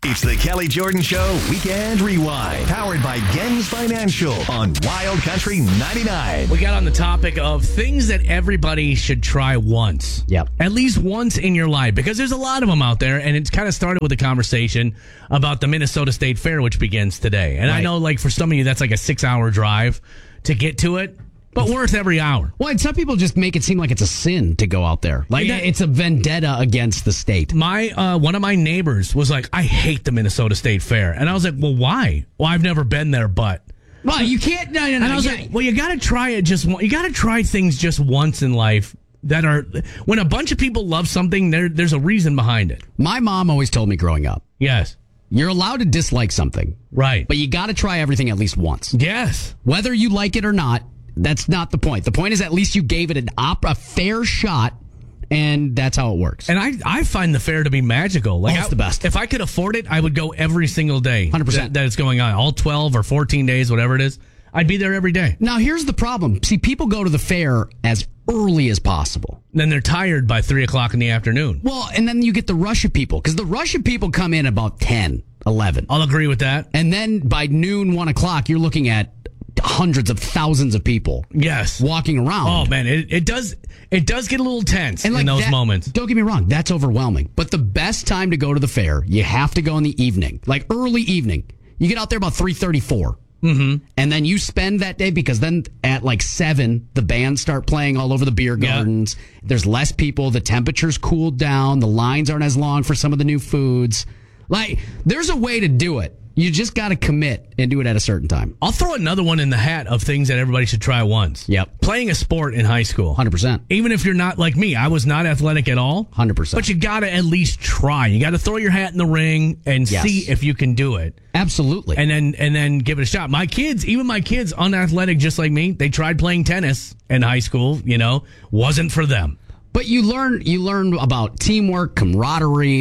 It's the Kelly Jordan Show Weekend Rewind, powered by Gens Financial on Wild Country 99. We got on the topic of things that everybody should try once. Yep. At least once in your life, because there's a lot of them out there, and it's kind of started with a conversation about the Minnesota State Fair, which begins today. And I know, like, for some of you, that's like a 6-hour drive to get to it, but worth every hour. Well, and some people just make it seem like it's a sin to go out there. Like, it's a vendetta against the state. One of my neighbors was like, I hate the Minnesota State Fair. And I was like, well, why? Well, I've never been there, but... Well, you can't... No, and I was like, well, you got to try it just once. You got to try things just once in life that are... When a bunch of people love something, there's a reason behind it. My mom always told me growing up. Yes. You're allowed to dislike something. Right. But you got to try everything at least once. Yes. Whether you like it or not, that's not the point. The point is at least you gave it a fair shot, and that's how it works. And I find the fair to be magical. Like, it's the best. If I could afford it, I would go every single day. 100%. That it's going on. All 12 or 14 days, whatever it is. I'd be there every day. Now, here's the problem. See, people go to the fair as early as possible. Then they're tired by 3 o'clock in the afternoon. Well, and then you get the rush of people, because the rush of people come in about 10, 11. I'll agree with that. And then by noon, 1 o'clock, you're looking at hundreds of thousands of people. Yes. Walking around. Oh, man, it does get a little tense and like in those moments. Don't get me wrong, that's overwhelming. But the best time to go to the fair, you have to go in the evening, like early evening. You get out there about 3:34. Mm-hmm. And then you spend that day, because then at like 7, the bands start playing all over the beer gardens. Yeah. There's less people. The temperature's cooled down. The lines aren't as long for some of the new foods. Like, there's a way to do it. You just got to commit and do it at a certain time. I'll throw another one in the hat of things that everybody should try once. Yep. Playing a sport in high school. 100%. Even if you're not like me, I was not athletic at all. 100%. But you got to at least try. You got to throw your hat in the ring and see if you can do it. Absolutely. And then give it a shot. My kids, unathletic just like me, they tried playing tennis in high school, wasn't for them. But you learn about teamwork, camaraderie,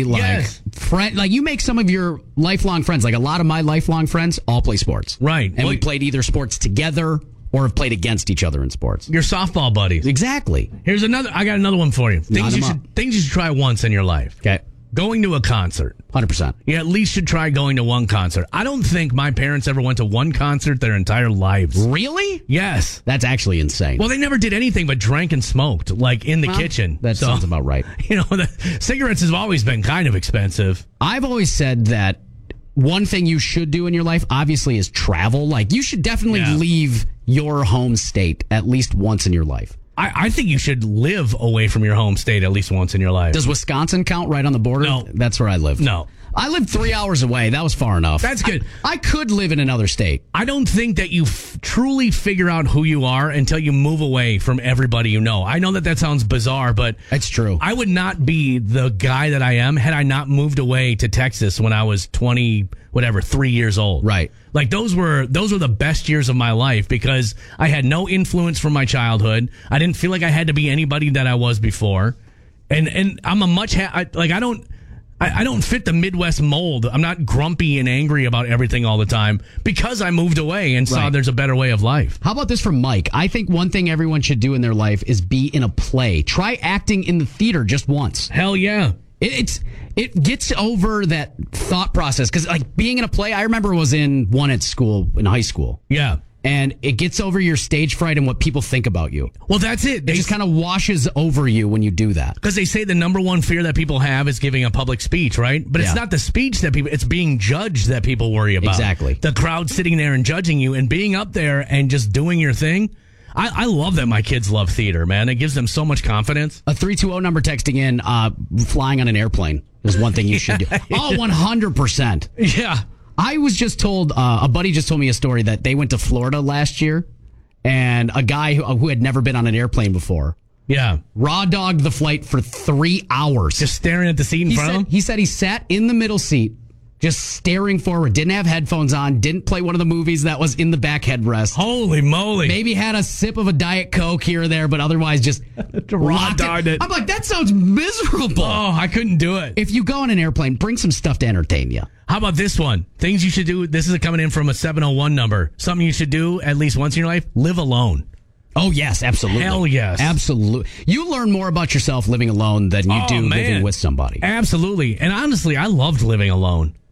like you make some of your lifelong friends. Like a lot of my lifelong friends all play sports. Right. And we played either sports together or have played against each other in sports. Your softball buddies. Exactly. I got another one for you. Things you should try once in your life. Okay. Going to a concert. 100%. You at least should try going to one concert. I don't think my parents ever went to one concert their entire lives. Really? Yes. That's actually insane. Well, they never did anything but drank and smoked, like in the kitchen. That sounds about right. The cigarettes have always been kind of expensive. I've always said that one thing you should do in your life, obviously, is travel. Like, you should definitely leave your home state at least once in your life. I think you should live away from your home state at least once in your life. Does Wisconsin count right on the border? No. That's where I live. No. I lived 3 hours away. That was far enough. That's good. I could live in another state. I don't think that you truly figure out who you are until you move away from everybody you know. I know that sounds bizarre, but it's true. I would not be the guy that I am had I not moved away to Texas when I was 3 years old. Right. Like those were the best years of my life because I had no influence from my childhood. I didn't feel like I had to be anybody that I was before. And I'm I don't fit the Midwest mold. I'm not grumpy and angry about everything all the time because I moved away and saw there's a better way of life. How about this from Mike? I think one thing everyone should do in their life is be in a play. Try acting in the theater just once. Hell yeah. It gets over that thought process because like being in a play, I remember was in one at school, in high school. Yeah. And it gets over your stage fright and what people think about you. Well, that's it. It just kind of washes over you when you do that. Because they say the number one fear that people have is giving a public speech, right? But it's not the speech it's being judged that people worry about. Exactly. The crowd sitting there and judging you and being up there and just doing your thing. I love that my kids love theater, man. It gives them so much confidence. A 320 number texting in, flying on an airplane is one thing you should do. Oh, 100%. Yeah. I was just told, a buddy just told me a story that they went to Florida last year, and a guy who had never been on an airplane before. Yeah. Raw dogged the flight for 3 hours. Just staring at the seat in front of him? He said he sat in the middle seat, just staring forward, didn't have headphones on, didn't play one of the movies that was in the back headrest. Holy moly. Maybe had a sip of a Diet Coke here or there, but otherwise just raw dogged it. I'm like, that sounds miserable. Oh, I couldn't do it. If you go on an airplane, bring some stuff to entertain you. How about this one? Things you should do. This is coming in from a 701 number. Something you should do at least once in your life. Live alone. Oh, yes, absolutely. Hell yes. Absolutely. You learn more about yourself living alone than you do living with somebody. Absolutely. And honestly, I loved living alone.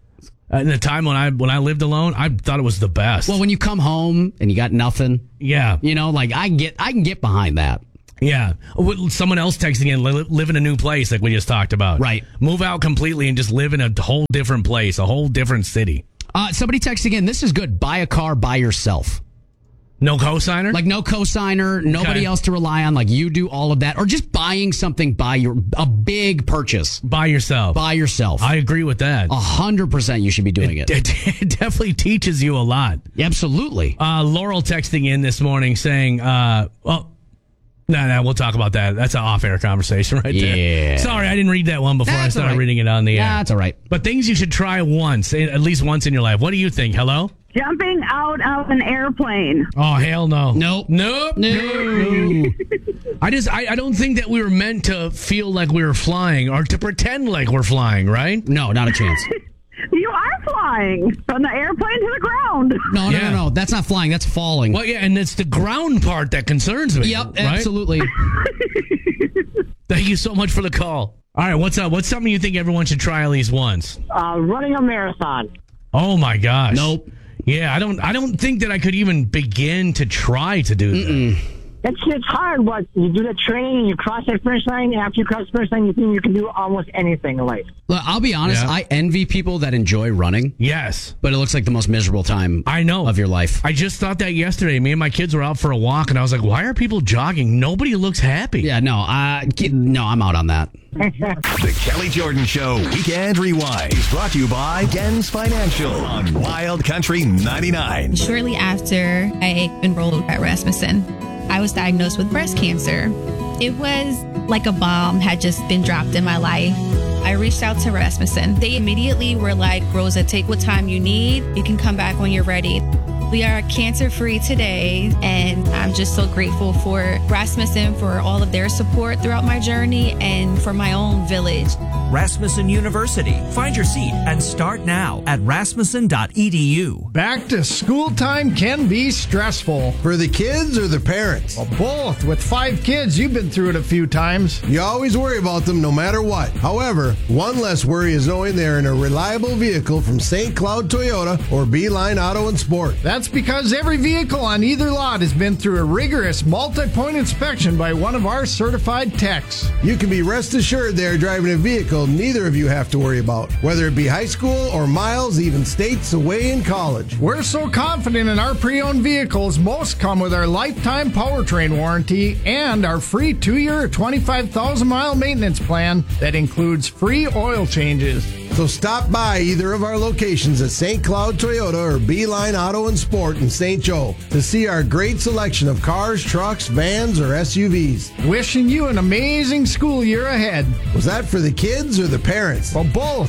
In the time when I lived alone, I thought it was the best. Well, when you come home and you got nothing, yeah, like I can get behind that. Yeah. With someone else texting in, live in a new place like we just talked about. Right. Move out completely and just live in a whole different place, a whole different city. Somebody texting in, this is good. Buy a car by yourself. No cosigner? Like no cosigner, nobody else to rely on. Like you do all of that. Or just buying something a big purchase. By yourself. By yourself. I agree with that. 100% you should be doing it. It definitely teaches you a lot. Absolutely. Laurel texting in this morning saying, No, we'll talk about that. That's an off-air conversation right there. Yeah. Sorry, I didn't read that one before I started reading it on the air. That's all right. But things you should try once, at least once in your life. What do you think? Hello? Jumping out of an airplane. Oh, hell no. Nope. No. I don't think that we were meant to feel like we were flying or to pretend like we're flying, right? No, not a chance. You are flying from the airplane to the ground. No. That's not flying. That's falling. Well, yeah, and it's the ground part that concerns me. Yep, right? absolutely. Thank you so much for the call. All right, what's up? What's something you think everyone should try at least once? Running a marathon. Oh my gosh. Nope. Yeah, I don't think that I could even begin to try to do that. It's hard, but you do the training and you cross that finish line, and after you cross the finish line, you think you can do almost anything in life. Look, I'll be honest, Yeah. I envy people that enjoy running, Yes. but it looks like the most miserable time I know. of your life. I just thought that yesterday. Me and my kids were out for a walk, and I was like, why are people jogging? Nobody looks happy. Yeah, no, I'm out on that. The Kelly Jordan Show Weekend Rewind is brought to you by Gens Financial on Wild Country 99. Shortly after I enrolled at Rasmussen, I was diagnosed with breast cancer. It was like a bomb had just been dropped in my life. I reached out to Rasmussen. They immediately were like, Rosa, take what time you need. You can come back when you're ready. We are cancer-free today, and I'm just so grateful for Rasmussen for all of their support throughout my journey and for my own village. Rasmussen University. Find your seat and start now at rasmussen.edu. Back to school time can be stressful. For the kids or the parents? Well, both. With 5 kids, you've been through it a few times. You always worry about them no matter what. However, one less worry is knowing they're in a reliable vehicle from St. Cloud Toyota or Beeline Auto and Sport. That's because every vehicle on either lot has been through a rigorous multi-point inspection by one of our certified techs. You can be rest assured they're driving a vehicle neither of you have to worry about, whether it be high school or miles, even states away in college. We're so confident in our pre-owned vehicles, most come with our lifetime powertrain warranty and our free 2-year, 25,000-mile maintenance plan that includes free oil changes. So stop by either of our locations at St. Cloud Toyota or Beeline Auto and Sport in St. Joe to see our great selection of cars, trucks, vans, or SUVs. Wishing you an amazing school year ahead. Was that for the kids or the parents? Well, both.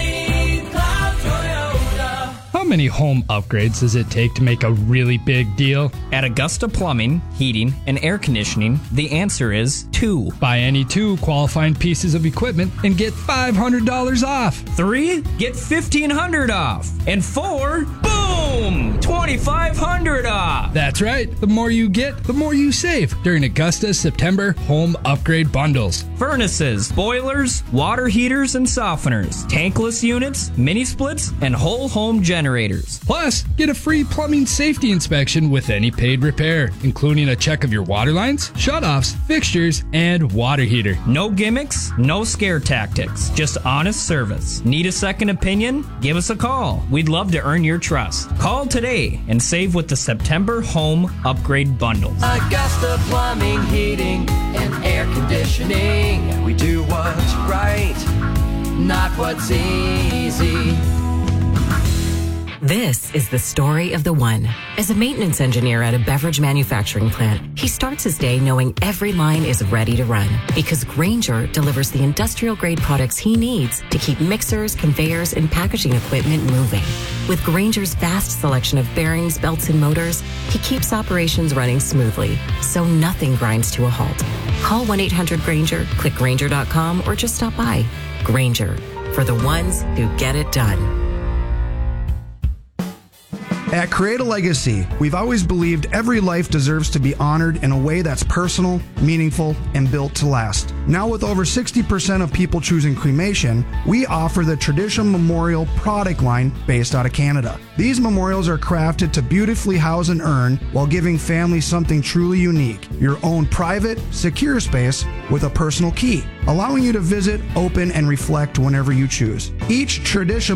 How many home upgrades does it take to make a really big deal? At Augusta Plumbing, Heating, and Air Conditioning, the answer is 2. Buy any 2 qualifying pieces of equipment and get $500 off. 3, get $1,500 off. And 4, boom, $2,500 off. That's right. The more you get, the more you save during Augusta's September home upgrade bundles. Furnaces, boilers, water heaters and softeners, tankless units, mini splits, and whole home generators. Plus, get a free plumbing safety inspection with any paid repair, including a check of your water lines, shutoffs, fixtures, and water heater. No gimmicks, no scare tactics, just honest service. Need a second opinion? Give us a call. We'd love to earn your trust. Call today and save with the September home upgrade bundles. Augusta Plumbing, Heating, and Air Conditioning. We do what's right, not what's easy. This is the story of the one. As a maintenance engineer at a beverage manufacturing plant, he starts his day knowing every line is ready to run because Grainger delivers the industrial-grade products he needs to keep mixers, conveyors, and packaging equipment moving. With Grainger's vast selection of bearings, belts, and motors, he keeps operations running smoothly, so nothing grinds to a halt. Call 1-800-GRAINGER, click Grainger.com, or just stop by. Grainger, for the ones who get it done. At Create a Legacy, we've always believed every life deserves to be honored in a way that's personal, meaningful, and built to last. Now with over 60% of people choosing cremation, we offer the Tradition Memorial product line based out of Canada. These memorials are crafted to beautifully house an urn while giving families something truly unique, your own private, secure space with a personal key, allowing you to visit, open, and reflect whenever you choose. Each Tradition